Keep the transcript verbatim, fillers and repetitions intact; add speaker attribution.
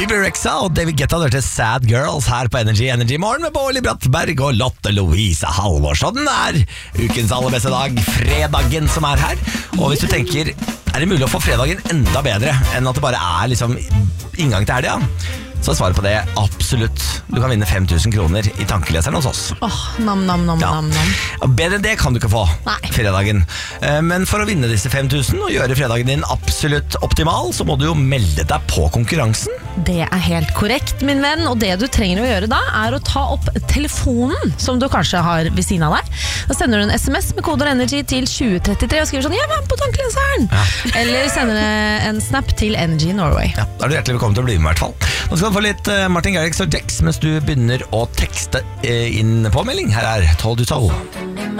Speaker 1: Bibi Rexha og David Guetta hørte Sad Girls her på Energy Energy Morgen med Bårli Brattberg og Lotte Louise Halvorsson. Den er ukens aller beste dag, fredagen som er her. Og hvis du tenker, er det mulig å få fredagen enda bedre enn at det bare er liksom inngang til helga? Så svaret på det absolutt. Du kan vinne fem tusen kroner i tankeleseren hos oss.
Speaker 2: Åh, oh, nam, nam, nam,
Speaker 1: ja.
Speaker 2: nam, nam.
Speaker 1: Bedre enn det kan du ikke få.
Speaker 2: Nei.
Speaker 1: Fredagen. Men for å vinne disse fem tusen og gjøre fredagen din absolutt optimal, så må du jo melde deg på konkurransen.
Speaker 2: Det er helt korrekt, min venn. Og det du trenger å gjøre da, er å ta opp telefonen som du kanskje har ved siden av deg. Da sender du en sms med koder Energy til tjue trettitre og skriver sånn, ja, vær med på tankeleseren. Ja. Eller sender en snap til Energy Norway.
Speaker 1: Ja, da er du hjertelig velkommen til å bli med i hvert fall. Nå skal du få litt uh, Martin Garrix og Jex mens du begynner å tekste uh, inn påmelding. Her er Told You So.